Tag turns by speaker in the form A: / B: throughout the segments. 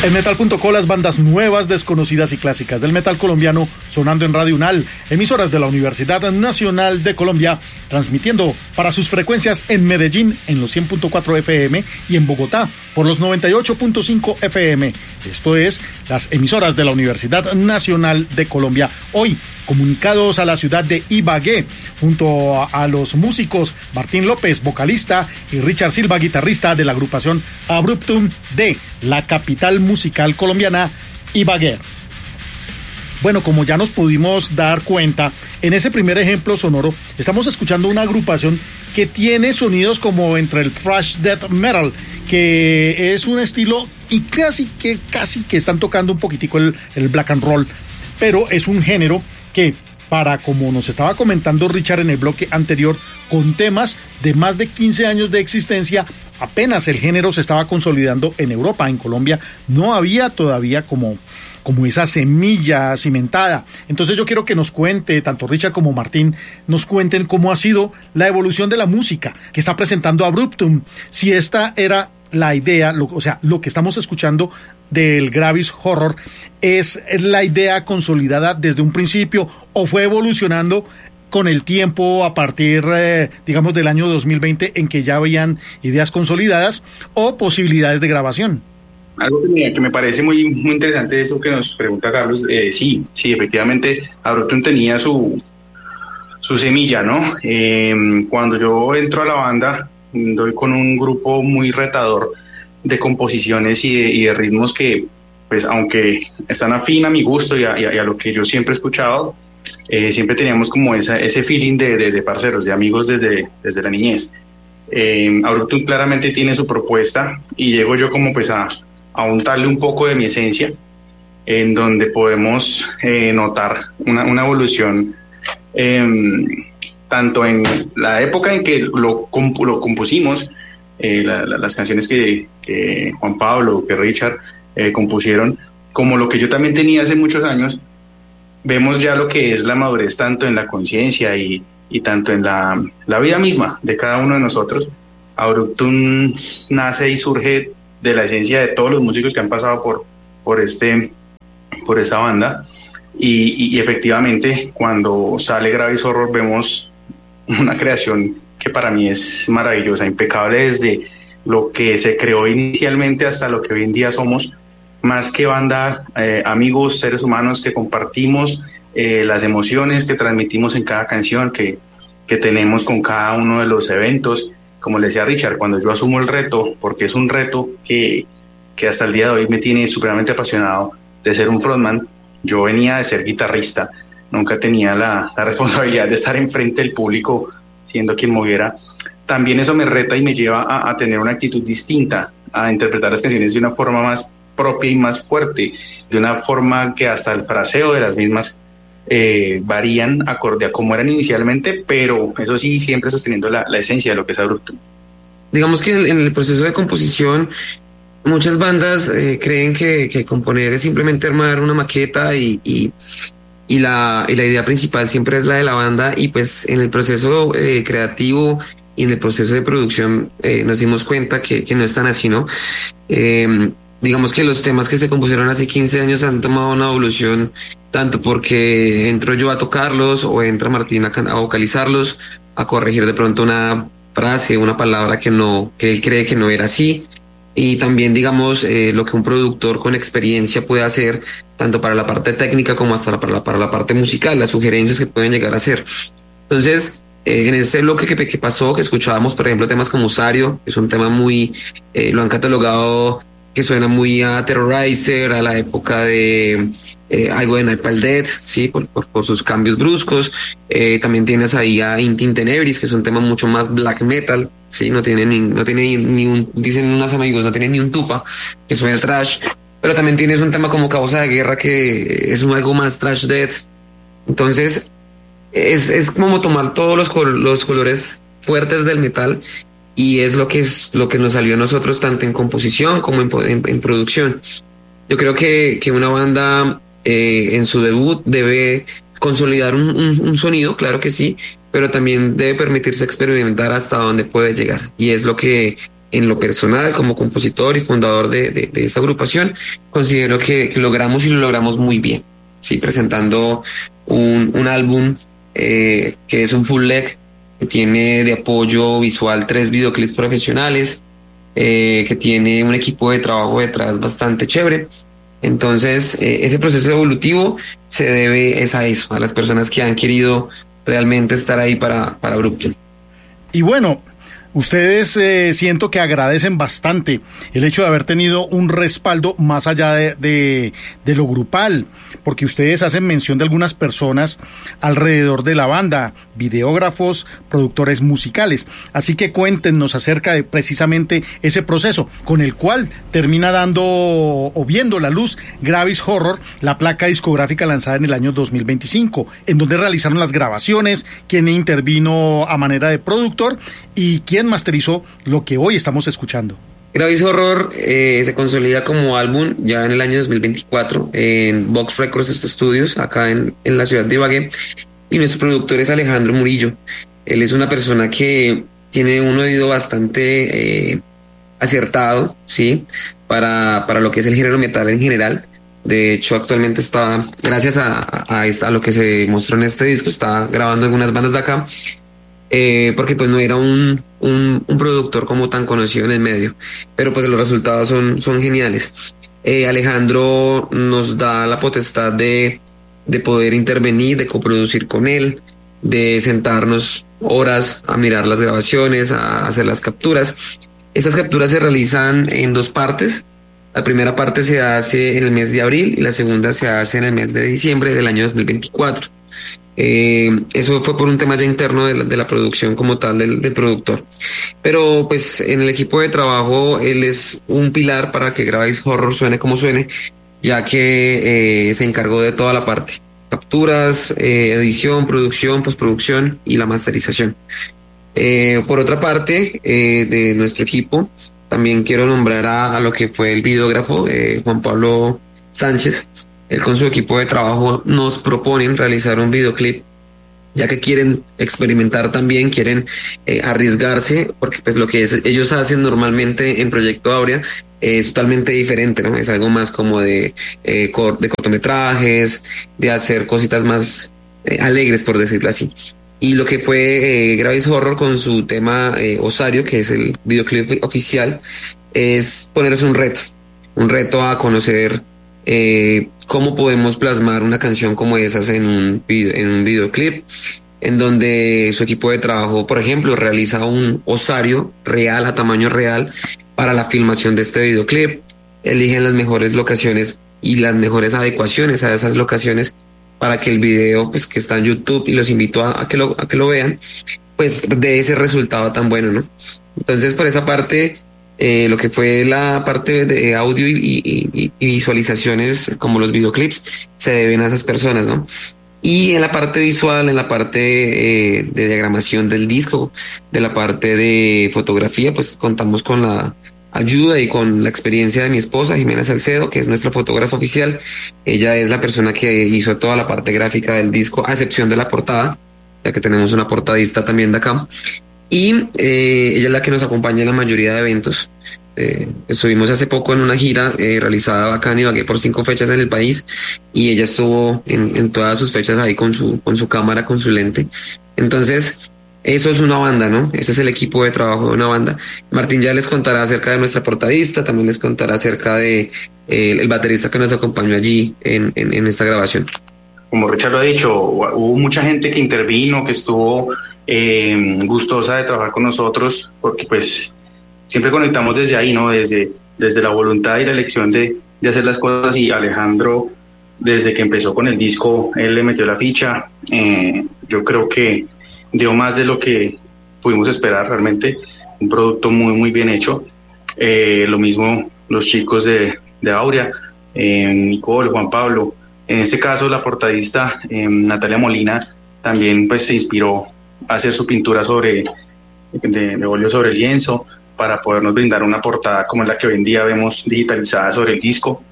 A: En Metal.co, las bandas nuevas, desconocidas y clásicas del metal colombiano sonando en Radio UNAL, emisoras de la Universidad Nacional de Colombia, transmitiendo para sus frecuencias en Medellín en los 100.4 FM y en Bogotá por los 98.5 FM. Esto es las emisoras de la Universidad Nacional de Colombia. Hoy, comunicados a la ciudad de Ibagué, junto a los músicos Martín López, vocalista, y Richard Silva, guitarrista de la agrupación Abruptum de la capital musical colombiana, Ibagué. Bueno, como ya nos pudimos dar cuenta, en ese primer ejemplo sonoro estamos escuchando una agrupación que tiene sonidos como entre el thrash death metal, que es un estilo, y casi que están tocando un poquitico el black and roll, pero es un género que, para, como nos estaba comentando Richard en el bloque anterior, con temas de más de 15 años de existencia, apenas el género se estaba consolidando en Europa. En Colombia no había todavía como esa semilla cimentada. Entonces yo quiero que nos cuente, tanto Richard como Martín, nos cuenten cómo ha sido la evolución de la música que está presentando Abruptum, si esta era la idea, lo que estamos escuchando del Gravis Horror, ¿es la idea consolidada desde un principio o fue evolucionando con el tiempo a partir, digamos, del año 2020, en que ya habían ideas consolidadas o posibilidades de grabación?
B: Algo que me parece muy interesante de eso que nos pregunta Carlos. Sí, efectivamente, Abruptum tenía su semilla, ¿no? Cuando yo entro a la banda, doy con un grupo muy retador de composiciones y de ritmos que, pues, aunque están afín a mi gusto y a lo que yo siempre he escuchado, siempre teníamos como ese feeling de parceros, de amigos desde la niñez. Abruptum claramente tiene su propuesta y llego yo como pues a untarle un poco de mi esencia, en donde podemos notar una evolución, tanto en la época en que lo compusimos, las canciones que Juan Pablo, que Richard compusieron, como lo que yo también tenía hace muchos años. Vemos ya lo que es la madurez tanto en la conciencia y tanto en la vida misma de cada uno de nosotros. Abruptum nace y surge de la esencia de todos los músicos que han pasado por esa banda, y efectivamente cuando sale Gravis Horror vemos una creación que para mí es maravillosa, impecable desde lo que se creó inicialmente hasta lo que hoy en día somos, más que banda, amigos, seres humanos que compartimos las emociones que transmitimos en cada canción que tenemos con cada uno de los eventos. Como le decía Richard, cuando yo asumo el reto, porque es un reto que hasta el día de hoy me tiene supremamente apasionado, de ser un frontman. Yo venía de ser guitarrista, nunca tenía la responsabilidad de estar enfrente del público siendo quien moviera. También eso me reta y me lleva a tener una actitud distinta, a interpretar las canciones de una forma más propia y más fuerte, de una forma que hasta el fraseo de las mismas varían acorde a cómo eran inicialmente, pero eso sí, siempre sosteniendo la esencia de lo que es Abruptum.
C: Digamos que en el proceso de composición, muchas bandas creen que componer es simplemente armar una maqueta y la idea principal siempre es la de la banda, y pues en el proceso creativo y en el proceso de producción nos dimos cuenta que no es tan así, ¿no? Digamos que los temas que se compusieron hace 15 años han tomado una evolución, tanto porque entro yo a tocarlos o entra Martín a vocalizarlos, a corregir de pronto una frase, una palabra que él cree que no era así. Y también, digamos, lo que un productor con experiencia puede hacer, tanto para la parte técnica como hasta para la parte musical, las sugerencias que pueden llegar a hacer. Entonces, en este bloque que pasó, que escuchábamos, por ejemplo, temas como Usario, que es un tema muy, lo han catalogado que suena muy a Terrorizer, a la época de algo de Napalm Death, ¿sí? Por sus cambios bruscos. También tienes ahí a In Tenebris, que es un tema mucho más black metal, ¿sí? No tiene ni un, dicen unos amigos, no tiene ni un tupa, que suena trash. Pero también tienes un tema como Causa de Guerra, que es algo más trash death. Entonces, es como tomar todos los colores fuertes del metal, y es lo que nos salió a nosotros tanto en composición como en producción. Yo creo que una banda en su debut debe consolidar un sonido, claro que sí, pero también debe permitirse experimentar hasta dónde puede llegar, y es lo que en lo personal, como compositor y fundador de esta agrupación, considero que logramos y lo logramos muy bien, sí, presentando un álbum que es un full leg, que tiene de apoyo visual 3 videoclips profesionales, que tiene un equipo de trabajo detrás bastante chévere. Entonces, ese proceso evolutivo se debe a eso, a las personas que han querido realmente estar ahí para Brooklyn.
A: Y bueno, ustedes siento que agradecen bastante el hecho de haber tenido un respaldo más allá de lo grupal, porque ustedes hacen mención de algunas personas alrededor de la banda, videógrafos, productores musicales. Así que cuéntenos acerca de precisamente ese proceso con el cual termina dando o viendo la luz Gravis Horror, la placa discográfica lanzada en el año 2025, en donde realizaron las grabaciones, quién intervino a manera de productor y quién masterizó lo que hoy estamos escuchando.
C: Gravis Horror se consolida como álbum ya en el año 2024 en Vox Records Studios, acá en la ciudad de Ibagué, y nuestro productor es Alejandro Murillo. Él es una persona que tiene un oído bastante acertado, ¿sí? Para lo que es el género metal en general. De hecho, actualmente está, gracias a lo que se mostró en este disco, está grabando algunas bandas de acá. Porque pues no era un productor como tan conocido en el medio, pero pues los resultados son geniales. Alejandro nos da la potestad de poder intervenir, de coproducir con él, de sentarnos horas a mirar las grabaciones, a hacer las capturas. Estas capturas se realizan en 2 partes. La primera parte se hace en el mes de abril y la segunda se hace en el mes de diciembre del año 2024. Eso fue por un tema ya interno de la producción como tal del productor, pero pues en el equipo de trabajo él es un pilar para que Gravis Horror suene como suene, ya que se encargó de toda la parte: capturas, edición, producción, postproducción y la masterización. Por otra parte, de nuestro equipo también quiero nombrar a lo que fue el videógrafo Juan Pablo Sánchez. Él con su equipo de trabajo nos proponen realizar un videoclip, ya que quieren experimentar también, quieren arriesgarse, porque pues lo que ellos hacen normalmente en Proyecto Áurea es totalmente diferente, ¿no? Es algo más como de cortometrajes, de hacer cositas más alegres, por decirlo así. Y lo que fue Gravis Horror con su tema Osario, que es el videoclip oficial, es ponerse un reto a conocer cómo podemos plasmar una canción como esas en un videoclip, en donde su equipo de trabajo, por ejemplo, realiza un osario real, a tamaño real, para la filmación de este videoclip. Eligen las mejores locaciones y las mejores adecuaciones a esas locaciones para que el video, pues, que está en YouTube, y los invito a que lo vean, pues dé ese resultado tan bueno, ¿no? Entonces, por esa parte, lo que fue la parte de audio y visualizaciones, como los videoclips, se deben a esas personas, ¿no? Y en la parte visual, en la parte de diagramación del disco, de la parte de fotografía, pues contamos con la ayuda y con la experiencia de mi esposa, Jimena Salcedo, que es nuestra fotógrafa oficial. Ella es la persona que hizo toda la parte gráfica del disco, a excepción de la portada, ya que tenemos una portadista también de acá. Y ella es la que nos acompaña en la mayoría de eventos. Estuvimos hace poco en una gira realizada acá en Ibagué por 5 fechas en el país, y ella estuvo en todas sus fechas ahí con su cámara, con su lente. Entonces, eso es una banda, ¿no? Ese es el equipo de trabajo de una banda. Martín ya les contará acerca de nuestra portadista, también les contará acerca de el baterista que nos acompañó allí en esta grabación.
B: Como Richard lo ha dicho, hubo mucha gente que intervino, que estuvo gustosa de trabajar con nosotros, porque pues siempre conectamos desde ahí, ¿no? Desde la voluntad y la elección de hacer las cosas. Y Alejandro, desde que empezó con el disco, él le metió la ficha. Yo creo que dio más de lo que pudimos esperar, realmente un producto muy muy bien hecho. Lo mismo los chicos de Áurea, Nicole, Juan Pablo. En este caso la portadista Natalia Molina también pues se inspiró a hacer su pintura de óleo sobre lienzo, para podernos brindar una portada como la que hoy en día vemos digitalizada sobre el disco.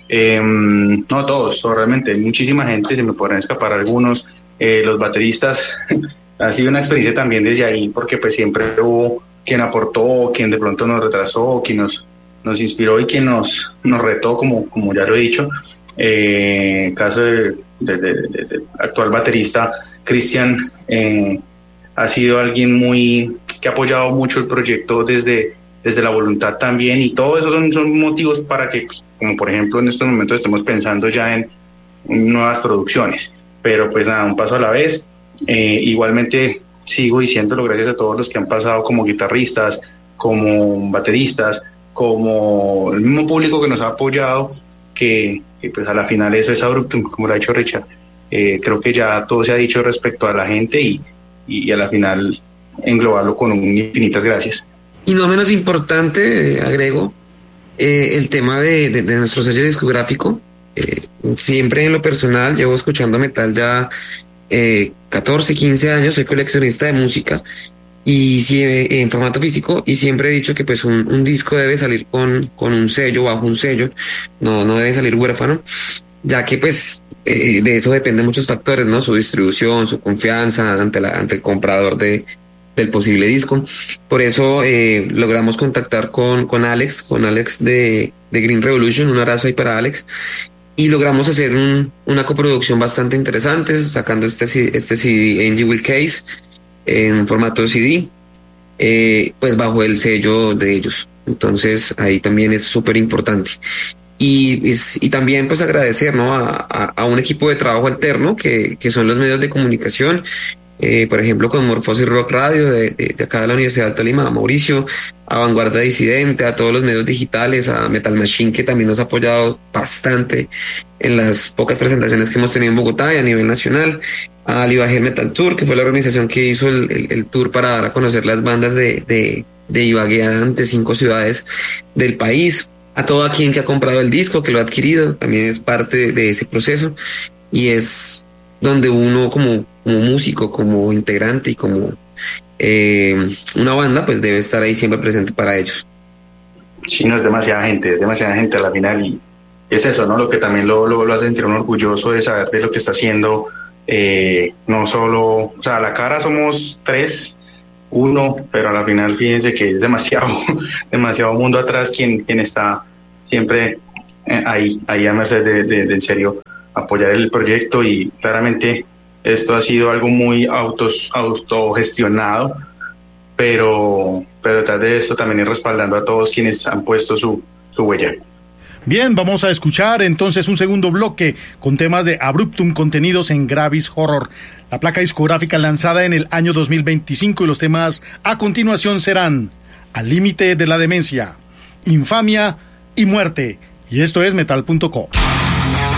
B: No todos, realmente muchísima gente, se me podrán escapar algunos. Los bateristas ha sido una experiencia también desde ahí, porque pues siempre hubo quien aportó, quien de pronto nos retrasó, quien nos inspiró y quien nos retó, como ya lo he dicho. Caso de actual baterista Cristian, ha sido alguien que ha apoyado mucho el proyecto desde la voluntad también, y todo eso son motivos para que, como por ejemplo en estos momentos estemos pensando ya en nuevas producciones, pero pues nada, un paso a la vez. Igualmente sigo diciéndolo, gracias a todos los que han pasado como guitarristas, como bateristas, como el mismo público que nos ha apoyado, que pues a la final eso es Abruptum, como lo ha dicho Richard. Creo que ya todo se ha dicho respecto a la gente y a la final englobarlo con un infinitas gracias.
C: Y no menos importante, agrego, el tema de nuestro sello discográfico. Siempre en lo personal llevo escuchando metal ya 14, 15 años, soy coleccionista de música y en formato físico, y siempre he dicho que pues un disco debe salir con un sello, bajo un sello, no debe salir huérfano, ya que pues de eso dependen muchos factores, ¿no? Su distribución, su confianza ante el comprador del posible disco. Por eso logramos contactar con Alex de Green Revolution, un abrazo ahí para Alex, y logramos hacer una coproducción bastante interesante, sacando este CD Angie Will Case en formato CD, pues bajo el sello de ellos. Entonces ahí también es súper importante. Y también pues agradecer, ¿no? a un equipo de trabajo alterno que son los medios de comunicación, por ejemplo con Morfosis Rock Radio de acá de la Universidad del Tolima, a Mauricio, a Vanguardia Disidente, a todos los medios digitales, a Metal Machine, que también nos ha apoyado bastante en las pocas presentaciones que hemos tenido en Bogotá y a nivel nacional, a Ibagué Metal Tour, que fue la organización que hizo el tour para dar a conocer las bandas de Ibagué ante 5 ciudades del país, a todo quien que ha comprado el disco, que lo ha adquirido, también es parte de ese proceso, y es donde uno como músico, como integrante y como una banda, pues debe estar ahí siempre presente para ellos.
B: Sí, no, es demasiada gente a la final, y es eso, ¿no? Lo que también lo hace sentir uno orgulloso de saber de lo que está haciendo, no solo, o sea, a la cara somos 3, 1, pero a la final fíjense que es demasiado mundo atrás quien está siempre ahí a merced de en serio apoyar el proyecto, y claramente esto ha sido algo muy autogestionado, pero detrás de esto también es respaldando a todos quienes han puesto su huella.
A: Bien, vamos a escuchar entonces un segundo bloque con temas de Abruptum contenidos en Gravis Horror, la placa discográfica lanzada en el año 2025, y los temas a continuación serán Al límite de la demencia, Infamia y Muerte. Y esto es Metal.co.